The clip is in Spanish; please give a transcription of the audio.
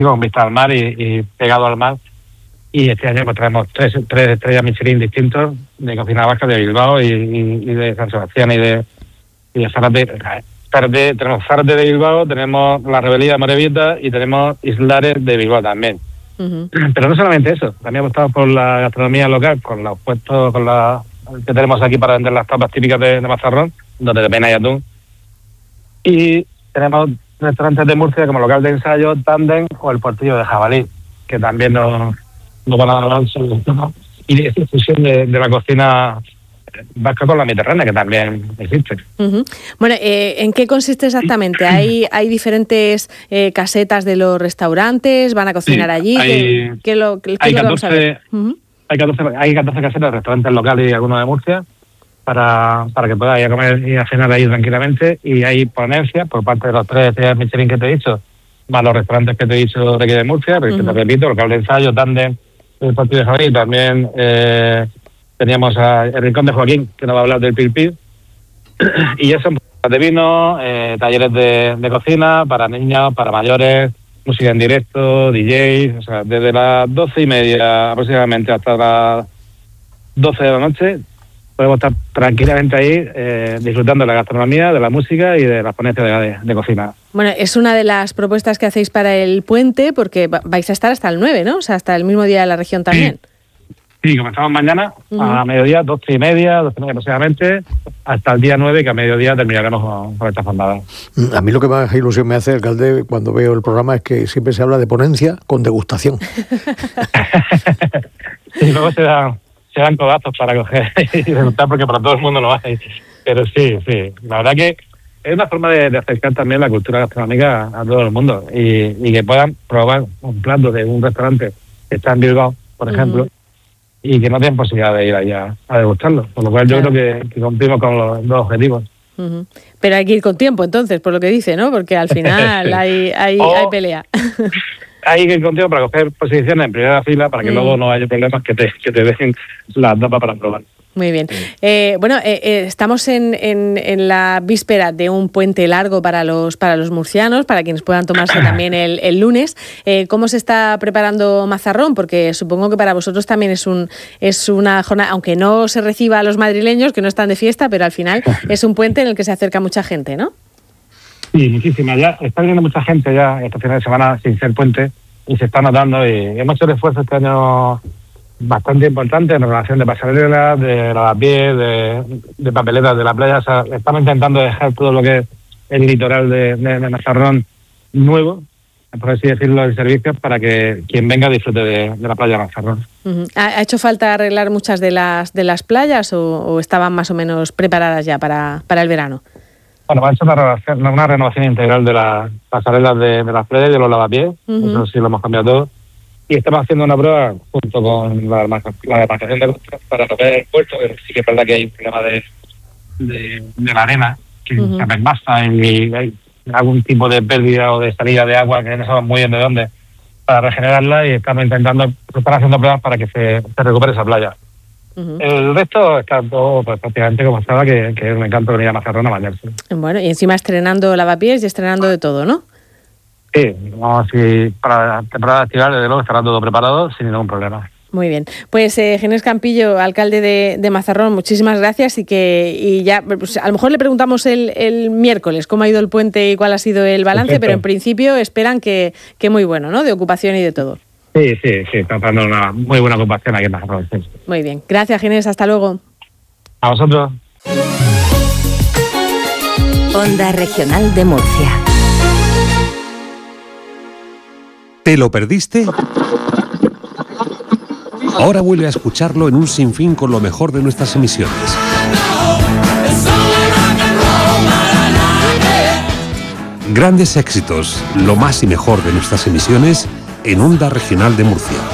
con vista al mar y pegado al mar. Y este año pues traemos tres estrellas Michelin distintos de cocina vasca de Bilbao y de San Sebastián y de Zárate. Tenemos Zárate de Bilbao, tenemos La Rebelía de Morevieta y tenemos Islares de Bilbao también. Pero no solamente eso, también apostamos por la gastronomía local, con los puestos que tenemos aquí para vender las tapas típicas de Mazarrón, donde de pena hay atún. Y tenemos restaurantes de Murcia como local de ensayo, Tandem o el Portillo de Jabalí, que también nos van a dar sobre el tema. Y esa fusión de la cocina vasca con la mediterránea, que también existe. Bueno, ¿en qué consiste exactamente? ¿Hay diferentes casetas de los restaurantes? ¿Van a cocinar allí? Hay 14 casetas de restaurantes locales y algunos de Murcia para que puedas ir a comer y a cenar ahí tranquilamente. Y hay ponencias por parte de los 3 estrellas Michelin que te he dicho, más los restaurantes que te he dicho de aquí de Murcia, porque te repito, local de ensayo, Tandem, el Portillo de Jabalí. También teníamos el Rincón de Joaquín, que nos va a hablar del Pil. Y eso, de vino, talleres de cocina para niños, para mayores, música en directo, DJs, o sea, desde las 12:30 aproximadamente hasta las 12 de la noche, podemos estar tranquilamente ahí disfrutando de la gastronomía, de la música y de las ponencias de cocina. Bueno, es una de las propuestas que hacéis para el puente, porque vais a estar hasta el 9, ¿no? O sea, hasta el mismo día de la región también. Sí, comenzamos mañana a mediodía, 12:30 aproximadamente, hasta el día 9, que a mediodía terminaremos con esta jornada. A mí lo que más ilusión me hace, alcalde, cuando veo el programa es que siempre se habla de ponencia con degustación. Y luego se dan codazos para coger y degustar, porque para todo el mundo lo hay. Pero sí, la verdad que es una forma de acercar también la cultura gastronómica a todo el mundo y que puedan probar un plato de un restaurante que está en Bilbao, por ejemplo, y que no tienen posibilidad de ir allá a degustarlo. Por lo cual yo creo que cumplimos con los dos objetivos. Pero hay que ir con tiempo, entonces, por lo que dice, ¿no? Porque al final hay pelea. Hay que ir con tiempo para coger posiciones en primera fila para que luego no haya problemas que te dejen la tapa para probar. Muy bien. Estamos en la víspera de un puente largo para los murcianos, para quienes puedan tomarse también el lunes. ¿Cómo se está preparando Mazarrón? Porque supongo que para vosotros también es una jornada, aunque no se reciba a los madrileños, que no están de fiesta, pero al final es un puente en el que se acerca mucha gente, ¿no? Sí, muchísima. Ya está viniendo mucha gente ya esta final de semana sin ser puente y se está notando, y hemos hecho el esfuerzo este año bastante importante en relación de pasarelas, de lavapiés, de papeletas de la playa. O sea, estamos intentando dejar todo lo que es el litoral de Mazarrón nuevo, por así decirlo, en servicios para que quien venga disfrute de la playa de Mazarrón. ¿Ha hecho falta arreglar muchas de las playas o estaban más o menos preparadas ya para el verano? Bueno, hemos hecho una renovación integral de las pasarelas de las playas y de los lavapiés. Eso sí lo hemos cambiado todo. Y estamos haciendo una prueba junto con la demarcación de costas para tocar el puerto, pero sí que es verdad que hay un problema de la arena que se apelmaza y hay algún tipo de pérdida o de salida de agua que no sabemos muy bien de dónde para regenerarla, y estamos haciendo pruebas para que se recupere esa playa. El resto está todo prácticamente como estaba, que es un encanto venir a Mazarrón a bañarse. Bueno, y encima estrenando lavapiés y estrenando de todo, ¿no? Sí, vamos, para la temporada estival, desde luego estará todo preparado sin ningún problema. Muy bien. Pues Ginés Campillo, alcalde de Mazarrón, muchísimas gracias y ya pues, a lo mejor le preguntamos el miércoles cómo ha ido el puente y cuál ha sido el balance. Perfecto. Pero en principio esperan que muy bueno, ¿no? De ocupación y de todo. Sí, estamos dando una muy buena ocupación aquí en Mazarrón. Sí. Muy bien. Gracias, Ginés. Hasta luego. A vosotros. Onda Regional de Murcia. ¿Te lo perdiste? Ahora vuelve a escucharlo en un sinfín con lo mejor de nuestras emisiones. Grandes éxitos, lo más y mejor de nuestras emisiones en Onda Regional de Murcia.